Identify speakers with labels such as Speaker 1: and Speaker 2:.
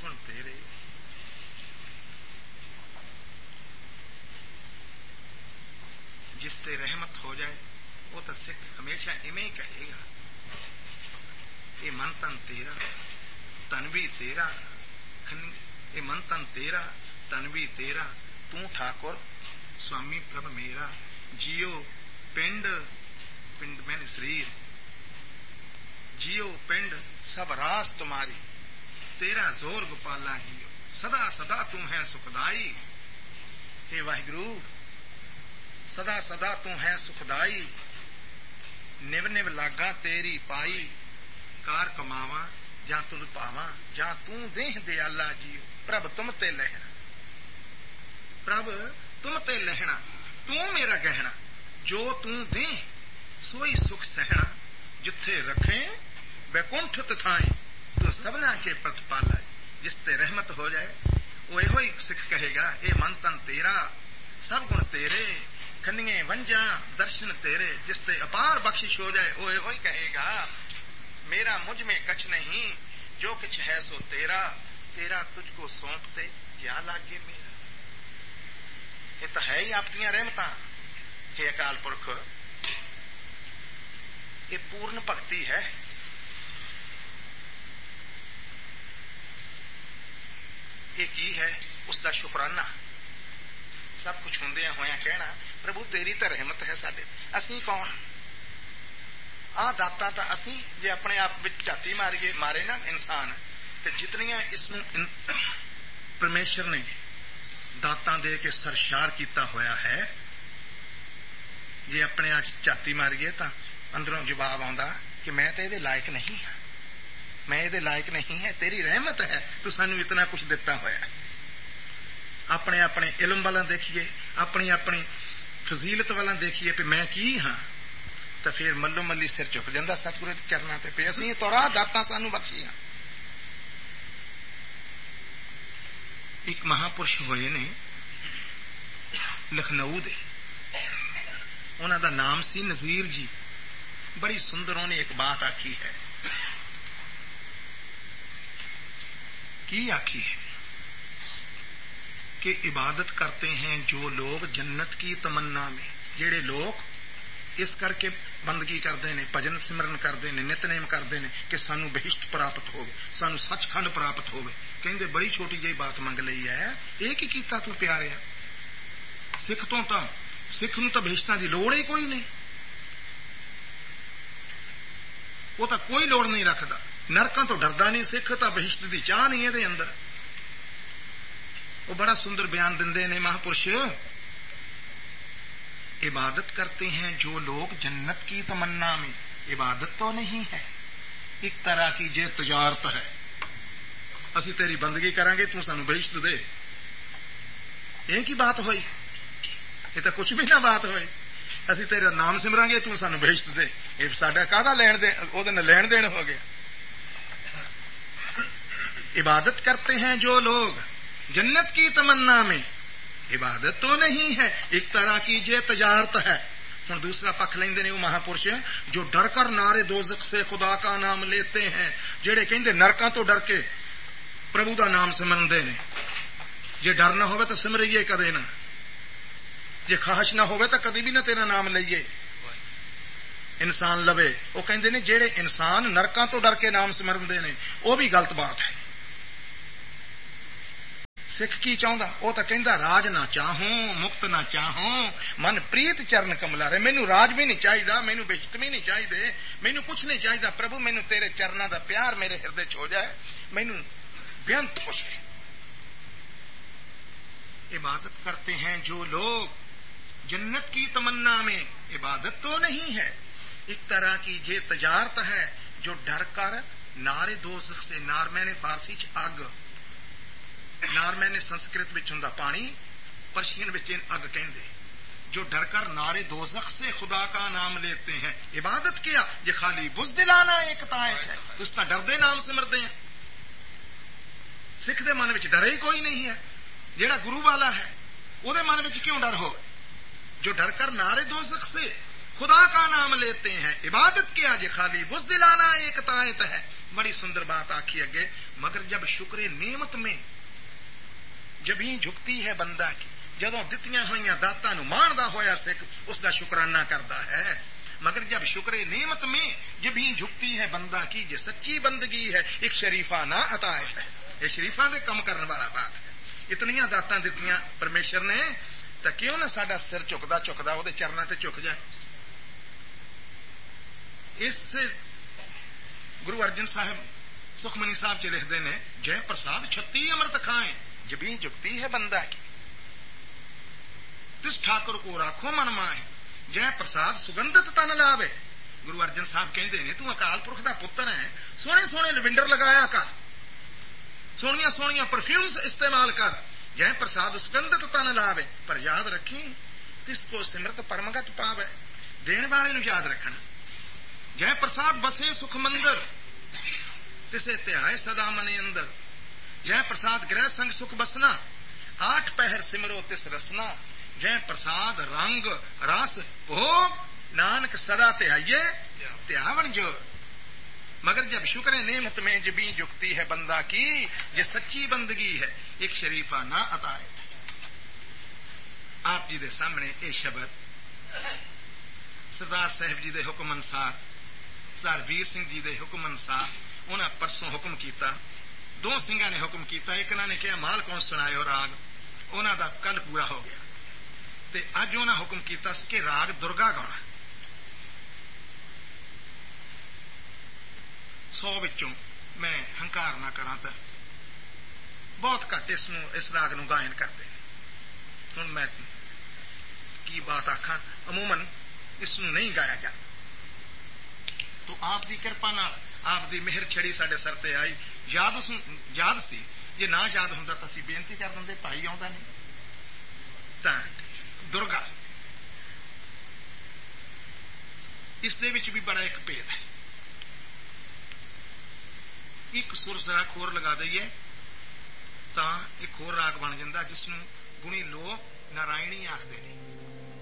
Speaker 1: گن تیرے. جس تے رحمت ہو جائے وہ تو سکھ ہمیشہ ایویں ہی کہے گا یہ من تن تیرا تن بھی تیرا, یہ من تن تیرا تن بھی تیرا, تو ٹھاکر سوامی پرب میرا. جیو پنڈ پنڈ میں شریر, جیو پنڈ سب راس تمہاری, تیرا زور گوپالا جیو, سدا سدا تم ہے سکھدائی. اے واہگرو سدا سدا تم ہے سکھدائی, نو نو لاگاں تیری پائی, کار کماواں جاں تل پاواں, جاں توں دیہ دیالا جیو. پرب تم تے لہنا, پرب تم تے لہنا, توں میرا گہنا, جو توں دیں سوئی سکھ سہنا. جتھے رکھیں بیکنٹھ تھائیں تو سبنا کے پت پالا. جس تے رحمت ہو جائے وہ یہ سکھ کہے گا اے من تن تیرا سب گن تیرے, کھنیے ونجاں درشن تیرے. جس تے اپار بخشش ہو جائے وہ یہ کہے گا میرا مجھ میں کچھ نہیں, جو کچھ ہے سو تیرا, تیرا تجھ کو سونپتے کیا لاگے میرا. یہ تو ہے ہی آپ دیا رحمتاں. ہے اکال پرکھ, یہ پورن بھگتی ہے. یہ کی ہے اس دا شکرانہ. سب کچھ ہوندیا ہویا کہنا پربھو تیری تو رحمت ہے ساڈے, اسی کون آ داتا تا اسی جے اپنے آپ جاتی مارے نا انسان تے جتنیاں اس پرمیشور نے داتاں دے کے سرشار کیتا ہویا ہے, جے اپنے آج جاتی ماریے تا اندروں جواب آندا کہ میں تے دے لائق نہیں ہاں, میں دے لائق نہیں ہے, تیری رحمت ہے تو سانو اتنا کچھ دیتا ہویا ہے. اپنے اپنے علم والا دیکھیے, اپنی اپنی فضیلت والا دیکھیے پہ میں کی ہاں, تو پھر ملو ملی سر چک جاتا ستگرو چرنا تے پہ اسی تو راہ داتا سانو بخشی ہاں. ایک مہاپرش ہوئے نے لکھنؤ دے, انہوں دا نام سی نذیر جی. بڑی سندر انہوں نے ایک بات آکھی ہے. کی آکھی ہے کہ عبادت کرتے ہیں جو لوگ جنت کی تمنا میں, جڑے لوگ اس کر کے بندگی کرتے ہیں, بھجن سمرن کرتے ہیں, نت نیم کرتے ہیں کہ سانو بہشت پراپت ہوگی, سانو سچ کھنڈ پراپت ہوگی. کہندے بڑی چھوٹی جہی بات منگ لئی ہے, یہ کی کیتا تو پیاریا. سکھ تو سکھ نو تو بہشتاں دی لوڑ ہی کوئی نہیں, وہ تو کوئی لوڑ نہیں رکھتا. نرکاں تو ڈردا نہیں سکھ, تو بہشت دی چاہ نہیں ہے اندر. وہ بڑا سندر بیان دندے نے مہاپرش. عبادت کرتے ہیں جو لوگ جنت کی تمنا میں, عبادت تو نہیں ہے, ایک طرح کی جے تجارت ہے. اسی تیری بندگی کریں گے تو سانو بہشت دے, یہ کی بات ہوئی؟ یہ تو کچھ بھی نہ بات ہوئی. اسی تیرا نام سمران گے تو سانو بہشت دے, یہ ساڈا کہدا لین دین, وہ لین دین ہو گیا. عبادت کرتے ہیں جو لوگ جنت کی تمنا میں, عبادت تو نہیں ہے, ایک طرح کی جے تجارت ہے. ہوں دوسرا پکھ لیندے نے وہ مہاپرش جو ڈر کر نارے دوزخ سے خدا کا نام لیتے ہیں, جڑے کہندے نرکاں تو ڈر کے پربھو دا نام سمرندے نے. جے ڈر نہ ہوئے تو سمریے کدے نہ, جے خواہش نہ ہوئے تو کدی بھی نہ تیرا نام لئیے انسان لوے. وہ کہندے نے جڑے انسان نرکاں تو ڈر کے نام سمرندے نے وہ بھی غلط بات ہے. سکھ کی چاہتا, وہ تو کہندا راج نہ چاہوں مکت نہ چاہوں من پریت چرن کملا رے. مینو راج بھی نہیں چاہیے, مینو بہشت بھی نہیں چاہیے, مینو کچھ نہیں چاہیے. پربھو مینو تیرے چرنا دا پیار میرے ہردے چ ہو جائے, مینو بےانت خوش ہے. عبادت کرتے ہیں جو لوگ جنت کی تمنا میں, عبادت تو نہیں ہے, ایک طرح کی جے تجارت ہے جو ڈر کر نارے دوزخ سے. نار میں نے فارسی چ اگ, نار میں نے سنسکرت میں ہوں پانی, پرشین میں اگ کہندے. جو ڈر کر نارے دوزخ سے خدا کا نام لیتے ہیں. عبادت کیا یہ خالی بزدلانہ ایک تائش ہے, تو اس کا ڈردے نام سمرتے ہیں. سکھ دے من میں ڈر ہی کوئی نہیں ہے. جیڑا گرو والا ہے وہ من میں کیوں ڈر ہو؟ جو ڈر کر نارے دوزخ سے خدا کا نام لیتے ہیں، عبادت کیا جی خالی بزدلانا ایک طاعت ہے. بڑی سندر بات آکھی اگے. مگر جب شکر نعمت میں جب ہی جھکتی ہے بندہ کی، جدوں دتیاں ہوئیاں داتاں نو ماندا ہویا سکھ اس دا شکرانہ کردا ہے. مگر جب شکر نعمت میں جب ہی جھکتی ہے بندہ کی، یہ سچی بندگی ہے، ایک شریفانہ عطا ہے. یہ شریفاں دے کم کرنے والا بات ہے. اتنیاں داتاں دتیاں پرمیشور نے تو کیوں نہ ساڈا سر چکدا چکدا وہ چرناں تے جھک جائے. اس گرو ارجن صاحب سکھمنی صاحب چ لکھتے ہیں، جے پرساد 36 امرت کھائیں جبیں جھکتی ہے بندہ کی، تس ٹھاکر کو راکھو من ماہے جے پرساد سگندت تن لاوے. گرو ارجن صاحب کہتے ہیں تو اکال پرخ دا پتر ہے، سونے سونے لوینڈر لگایا کر، سونیاں سونیاں پرفیومز استعمال کر، جے پرساد سگندت تن لاوے، پر یاد رکھیں تس کو سمرت پرمگت پاوے. دین والے نو یاد رکھنا. جے پرساد بسے سکھ مندر تسے تہائے سدا منے اندر. جے پرساد گرہ سنگ سکھ بسنا، 8 پہر سمرو تس رسنا. جے پرساد رنگ رس بھوگ نانک سدا تہائیے تہاون جو. مگر جب شکر نعمت میں جبیں جھکتی ہے بندہ کی، یہ سچی بندگی ہے، ایک شریفانہ عطا ہے. آپ جی دے سامنے اے شبد سردار صاحب جی دے حکم انسار، سردار ویر سنگھ جی دے حکم انسار انہاں پرسوں حکم کیتا. 2 سنگھاں نے حکم کیتا. ایک انہاں نے کہا مال کون سنائے راگ، انہاں دا کل پورا ہو گیا. تے اج انہاں حکم کیتا کہ راگ درگا گانا. 100 وچوں میں ہنکار نہ کراں تے بہت گھٹ اس راگ نو گائن کرتے. ہن میں کی بات آکھاں، عموماً اس نو نہیں گایا جاتا. تو آپ دی کرپا نال آپ دی مہر چھڑی ساڈے سر تے آئی. یاد سی، جے نہ یاد ہوندا تو اسی بےنتی کر دندے بھائی آوندا نہیں. تاں درگا اس دے وچ بھی بڑا ایک بھید ہے. ایک سر ذرا کھور لگا دئیے تاں ایک ہور راگ بن جاندا جس نوں گنی لوگ نارائنی آکھدے نے.